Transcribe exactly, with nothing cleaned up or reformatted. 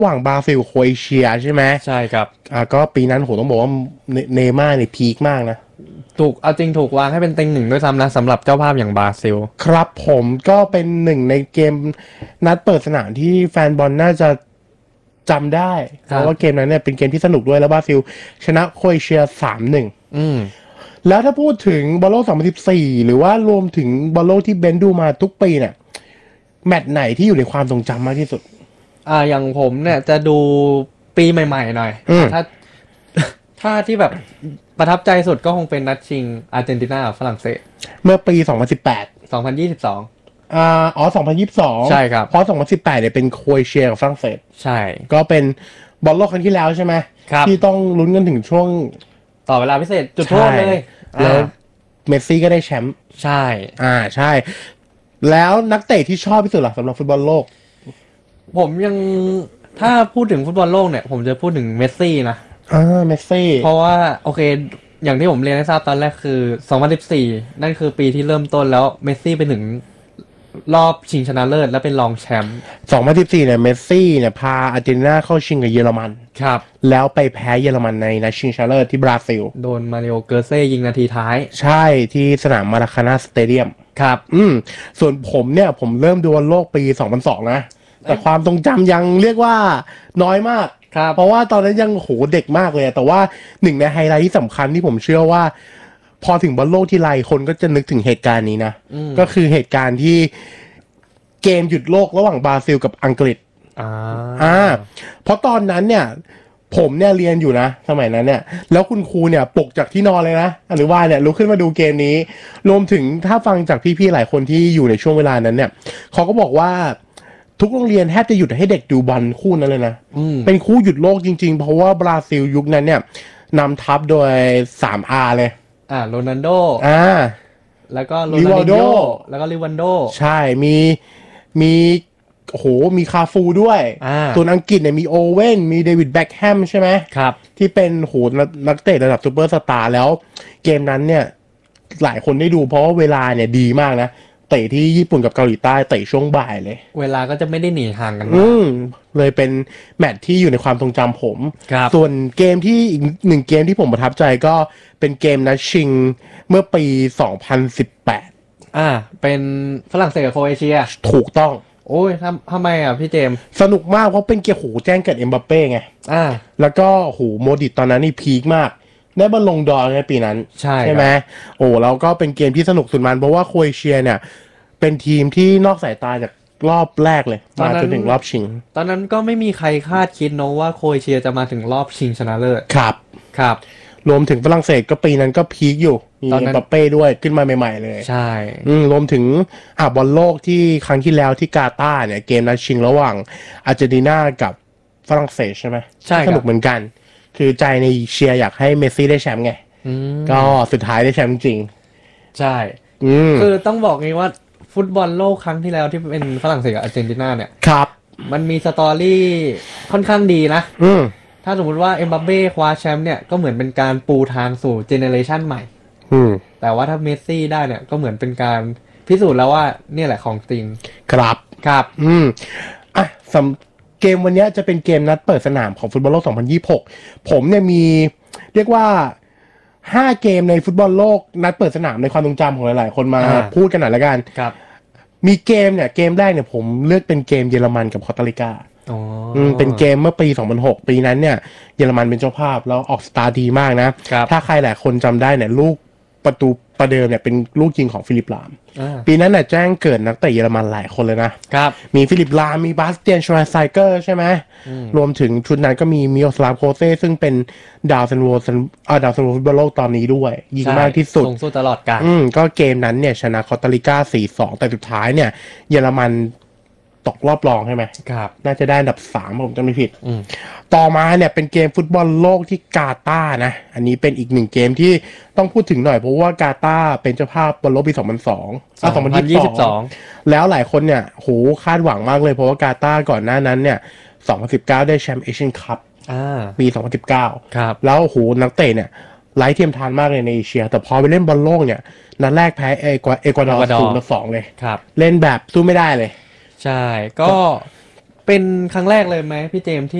ระหว่างบราซิลโครเอเชียใช่ไหมใช่ครับอ่าก็ปีนั้นโหต้องบอกว่าเนย์ม่าร์เนี่ยพีคมากนะถูกเอาจริงถูกวางให้เป็นเต็งหนึ่งด้วยซ้ำนะสำหรับเจ้าภาพอย่างบราซิลครับผมก็เป็นหนึ่งในเกมนัดเปิดสนามที่แฟนบอลน่าจะจำได้เพราะว่าเกมนั้นเนี่ยเป็นเกมที่สนุกด้วยแล้วบราซิลชนะโครเอเชีย สามหนึ่งอืมแล้วถ้าพูดถึงบอลโลกสองพันสิบสี่หรือว่ารวมถึงบอลโลกที่เบนดูมาทุกปีเนี่ยแมตช์ไหนที่อยู่ในความทรงจำมากที่สุดอ่าอย่างผมเนี่ยจะดูปีใหม่ๆหน่อยถ้าถ้าที่แบบประทับใจสุดก็คงเป็นนัดชิงอาร์เจนตินากับฝรั่งเศสเมื่อปีสองพันสิบแปดสองพันยี่สิบสองอ่าอ๋อสองพันยี่สิบสองใช่ครับเพราะสองพันสิบแปดเนี่ยเป็นโครเอเชียกับฝรั่งเศสใช่ก็เป็นบอลโลกครั้งที่แล้วใช่ไหมครับที่ต้องลุ้นกันถึงช่วงต่อเวลาพิเศษจุดโทษเลยแล้วเมสซี่ก็ได้แชมป์ใช่อ่าใช่แล้วนักเตะที่ชอบที่สุดล่ะสำหรับฟุตบอลโลกผมยังถ้าพูดถึงฟุตบอลโลกเนี่ยผมจะพูดถึงเมสซี่นะอ่าเมสซี่เพราะว่าโอเคอย่างที่ผมเรียนให้ทราบตอนแรกคือสองพันสิบสี่นั่นคือปีที่เริ่มต้นแล้วเมสซี่ไปถึงรอบชิงชนะเลิศและเป็นรองแชมป์สองพันสิบสี่เนี่ยเมสซี่เนี่ยพาอาร์เจนตินาเข้าชิงกับเยอรมันครับแล้วไปแพ้เยอรมันในนัดชิงชนะเลิศที่บราซิลโดนมาริโอเกอร์เซ่ยิงนาทีท้ายใช่ที่สนามมาราคาน่าสเตเดียมครับอืมส่วนผมเนี่ยผมเริ่มดูบอลโลกปีสองพันสองนะแต่ความทรงจำยังเรียกว่าน้อยมากเพราะว่าตอนนั้นยังโหเด็กมากเลยแต่ว่าหนึ่งในไฮไลท์ที่สำคัญที่ผมเชื่อว่าพอถึงบอลโลกที่ไรคนก็จะนึกถึงเหตุการณ์นี้นะก็คือเหตุการณ์ที่เกมหยุดโลกระหว่างบราซิลกับอังกฤษอ่าอ่าเพราะตอนนั้นเนี่ยผมเนี่ยเรียนอยู่นะสมัยนั้นเนี่ยแล้วคุณครูเนี่ยปลุกจากที่นอนเลยนะหรือว่าเนี่ยลุกขึ้นมาดูเกมนี้รวมถึงถ้าฟังจากพี่ๆหลายคนที่อยู่ในช่วงเวลานั้นเนี่ยเขาก็บอกว่าทุกโรงเรียนแทบจะหยุดให้เด็กดูบอลคู่นั้นเลยนะเป็นคู่หยุดโลกจริงๆเพราะว่าบราซิลยุคนั้นเนี่ยนำทัพโดย ทรี อาร์ เลยอ่าโรนัลโดอ่าแล้วก็โรนัลโดแล้วก็ลิวันโดใช่มีมีโอ้โหมีคาฟูด้วยส่วนอังกฤษเนี่ยมีโอเว่นมีเดวิดแบ็คแฮมใช่ไหมครับที่เป็นโหนักเตะระดับซูเปอร์สตาร์แล้วเกมนั้นเนี่ยหลายคนได้ดูเพราะว่าเวลาเนี่ยดีมากนะเตะที่ญี่ปุ่นกับเกาหลีใต้เตะช่วงบ่ายเลยเวลาก็จะไม่ได้หนีห่างกันอืมเลยเป็นแมตช์ที่อยู่ในความทรงจำผมส่วนเกมที่อีกหนึ่งเกมที่ผมประทับใจก็เป็นเกมนัดชิงเมื่อปีสองพันสิบแปดอ่าเป็นฝรั่งเศสกับโครเอเชียถูกต้องโอ้ยทำทำไมอ่ะพี่เจมสนุกมากเพราะเป็นเกมโหแจ้งเกิดเอ็มบัปเป้ไงอ่าแล้วก็โหโมดิตตอนนั้นนี่พีคมากได้บอลลงดอร์ในปีนั้นใช่ใช่ไหมโอ้แล้วก็เป็นเกมที่สนุกสุดมันเพราะว่าโครเอเชียเนี่ยเป็นทีมที่นอกสายตาจากรอบแรกเลยมาจนถึงรอบชิงตอนนั้นก็ไม่มีใครคาดคิดนะว่าโครเอเชียจะมาถึงรอบชิงชนะเลิศครับครับรวมถึงฝรั่งเศสก็ปีนั้นก็พีคอยู่มีเอ็มบัปเป้ด้วยขึ้นมาใหม่ๆเลยใช่อืมรวมถึงอ่ะบอลโลกที่ครั้งที่แล้วที่กาตาร์เนี่ยเกมนัดชิงระหว่างอาร์เจนตินากับฝรั่งเศสใช่ไหมใช่สนุกเหมือนกันคือใจในเชียร์อยากให้เมสซี่ได้แชมป์ไงก็สุดท้ายได้แชมป์จริงใช่คือต้องบอกงี้ว่าฟุตบอลโลกครั้งที่แล้วที่เป็นฝรั่งเศสกับอาร์เจนตินาเนี่ยครับมันมีสตอรี่ค่อนข้างดีนะอืมถ้าสมมติว่าเอ็มบัปเป้คว้าแชมป์เนี่ยก็เหมือนเป็นการปูทางสู่เจเนเรชันใหม่อืมแต่ว่าถ้าเมสซี่ได้เนี่ยก็เหมือนเป็นการพิสูจน์แล้วว่าเนี่ยแหละของจริงครับครับอืมอ่ะสำเกมวันนี้จะเป็นเกมนัดเปิดสนามของฟุตบอลโลกสองพันยี่สิบหกผมเนี่ยมีเรียกว่าห้าเกมในฟุตบอลโลกนัดเปิดสนามในความทรงจำของหลายๆคนมาพูดกันหน่อยละกันครับมีเกมเนี่ยเกมแรกเนี่ยผมเลือกเป็นเกมเยอรมันกับคอสตาริกาอ๋อเป็นเกมเมื่อปีสองพันหกปีนั้นเนี่ยเยอรมันเป็นเจ้าภาพแล้วออกสตาร์ดีมากนะถ้าใครหลายคนจำได้เนี่ยลูกประตูประเดิมเนี่ยเป็นลูกยิงของฟิลิปลามปีนั้นเนี่ยแจ้งเกิดนักเตะเยอรมันหลายคนเลยนะครับมีฟิลิปลามมีบาสเตียนชวาไซเกอร์ใช่ไหมรวมถึงชุดนั้นก็มีมิโอสลาฟโคเซ่ซึ่งเป็นดาวซันโวซันอ่าดาวซันโวฟุตบอลโลกตอนนี้ด้วยยิงมากที่สุดสูงสุดตลอดกาลอืมก็เกมนั้นเนี่ยชนะคอสตาริกา สี่สอง แต่สุดท้ายเนี่ยเยอรมันตกรอบรองใช่ไหมครับน่าจะได้อันดับสามผมจำไม่ผิดต่อมาเนี่ยเป็นเกมฟุตบอลโลกที่กาตาร์นะอันนี้เป็นอีกหนึ่งเกมที่ต้องพูดถึงหน่อยเพราะว่ากาตาร์เป็นเจ้าภาพบอลโลกปีสองพันสองอ่ะสองพันยี่สิบสองแล้วหลายคนเนี่ยโหคาดหวังมากเลยเพราะว่ากาตาร์ก่อนหน้านั้นเนี่ยสองพันสิบเก้าได้แชมป์เอเชียนคัพปีสองพันสิบเก้าครับแล้วโหนักเตะเนี่ยไร้เทียมทานมากเลยในเอเชียแต่พอไปเล่นบอลโลกเนี่ยนัดแรกแพ้เอกวาดอร์ศูนย์ต่อสองเลยครับเล่นแบบสู้ไม่ได้เลยใช่ก็เป็นครั้งแรกเลยไหมพี่เจมส์ที่